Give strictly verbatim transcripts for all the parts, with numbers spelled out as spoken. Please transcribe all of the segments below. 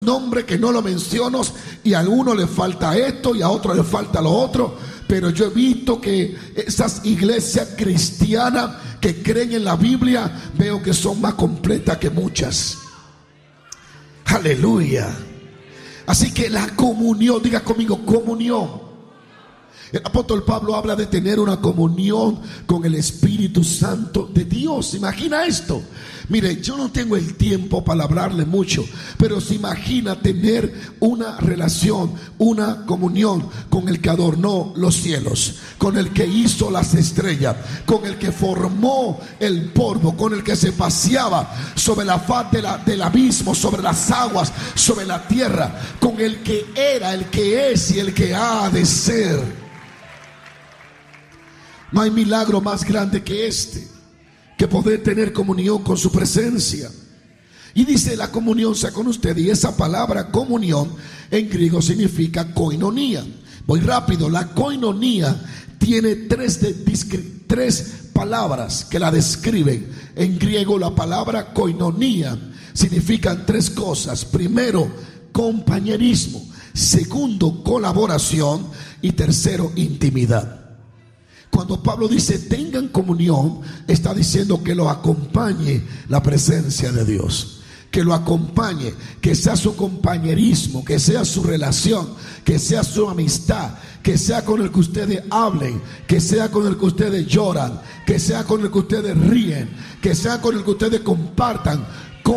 nombre que no lo menciono y a uno le falta esto y a otro le falta lo otro, pero yo he visto que esas iglesias cristianas que creen en la Biblia, veo que son más completas que muchas. Aleluya. Así que la comunión, diga conmigo, comunión. El apóstol Pablo habla de tener una comunión con el Espíritu Santo de Dios. Imagina esto. Mire, yo no tengo el tiempo para hablarle mucho, pero se imagina tener una relación, una comunión con el que adornó los cielos, con el que hizo las estrellas, con el que formó el polvo, con el que se paseaba sobre la faz de la, del abismo, sobre las aguas, sobre la tierra, con el que era, el que es y el que ha de ser. No hay milagro más grande que este, que poder tener comunión con su presencia. Y dice, la comunión sea con usted. Y esa palabra comunión en griego significa koinonía. Voy rápido. La koinonía tiene tres, de, tres palabras que la describen. En griego la palabra koinonía significan tres cosas. Primero, compañerismo. Segundo, colaboración. Y tercero, intimidad. Cuando Pablo dice tengan comunión, está diciendo que lo acompañe la presencia de Dios, que lo acompañe, que sea su compañerismo, que sea su relación, que sea su amistad, que sea con el que ustedes hablen, que sea con el que ustedes lloran, que sea con el que ustedes ríen, que sea con el que ustedes compartan.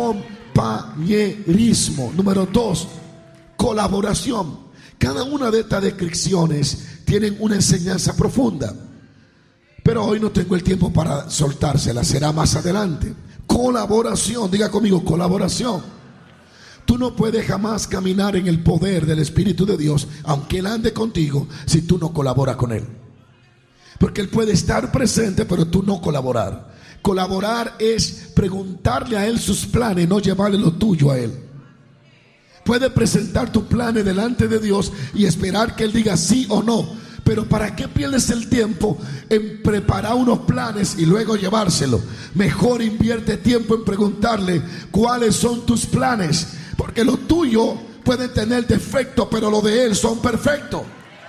Compañerismo. Número dos, colaboración. Cada una de estas descripciones tienen una enseñanza profunda, pero hoy no tengo el tiempo para soltársela, será más adelante. Colaboración, diga conmigo, colaboración. Tú no puedes jamás caminar en el poder del Espíritu de Dios, aunque Él ande contigo, si tú no colaboras con Él. Porque Él puede estar presente, pero tú no colaborar. Colaborar es preguntarle a Él sus planes, no llevarle lo tuyo a Él. Puedes presentar tus planes delante de Dios y esperar que Él diga sí o no. Pero ¿para qué pierdes el tiempo en preparar unos planes y luego llevárselo? Mejor invierte tiempo en preguntarle cuáles son tus planes, porque lo tuyo puede tener defectos, pero lo de Él son perfectos.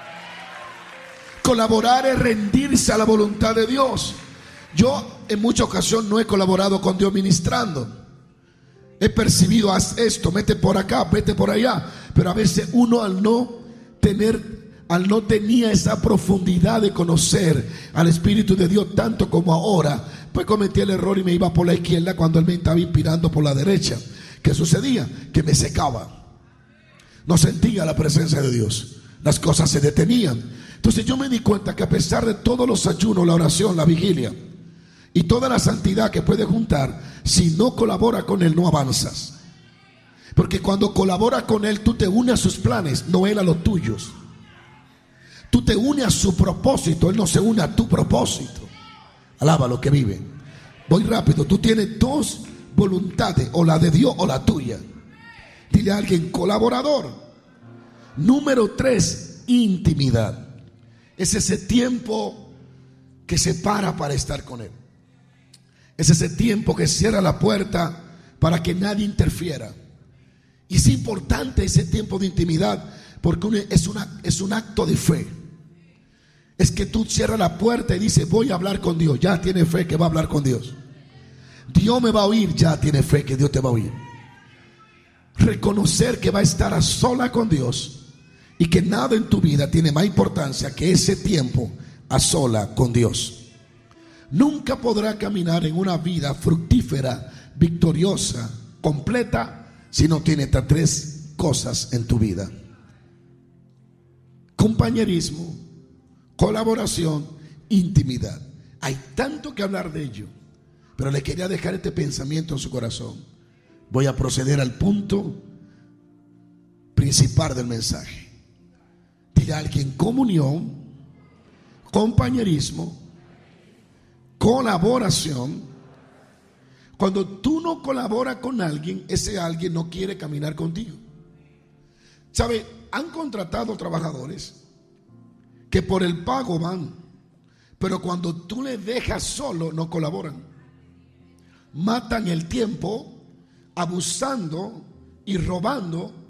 Colaborar es rendirse a la voluntad de Dios. Yo en muchas ocasiones no he colaborado con Dios ministrando. He percibido, haz esto, mete por acá, vete por allá. Pero a veces uno al no tener Al no tenía esa profundidad de conocer al Espíritu de Dios tanto como ahora, pues cometí el error y me iba por la izquierda cuando Él me estaba inspirando por la derecha. ¿Qué sucedía? Que me secaba. No sentía la presencia de Dios. Las cosas se detenían. Entonces yo me di cuenta que a pesar de todos los ayunos, la oración, la vigilia y toda la santidad que puedes juntar, si no colabora con Él no avanzas. Porque cuando colabora con Él, tú te unes a sus planes, no Él a los tuyos. Tú te unes a su propósito, Él no se une a tu propósito. Alaba lo que vive. Voy rápido. Tú tienes dos voluntades, o la de Dios o la tuya. Dile a alguien, colaborador. Número tres, intimidad. Es ese tiempo que se para para estar con Él. Es ese tiempo que cierra la puerta para que nadie interfiera. Y es importante ese tiempo de intimidad, porque es, una, es un acto de fe. Es que tú cierras la puerta y dices, voy a hablar con Dios. Ya tienes fe que va a hablar con Dios. Dios me va a oír. Ya tienes fe que Dios te va a oír. Reconocer que va a estar a sola con Dios y que nada en tu vida tiene más importancia que ese tiempo a sola con Dios. Nunca podrá caminar en una vida fructífera, victoriosa, completa, si no tiene estas tres cosas en tu vida: compañerismo, colaboración, intimidad. Hay tanto que hablar de ello, pero le quería dejar este pensamiento en su corazón. Voy a proceder al punto principal del mensaje. Dile a alguien: comunión, compañerismo, colaboración. Cuando tú no colaboras con alguien, ese alguien no quiere caminar contigo. ¿Sabe? Han contratado trabajadores que por el pago van, pero cuando tú les dejas solo no colaboran. Matan el tiempo abusando y robando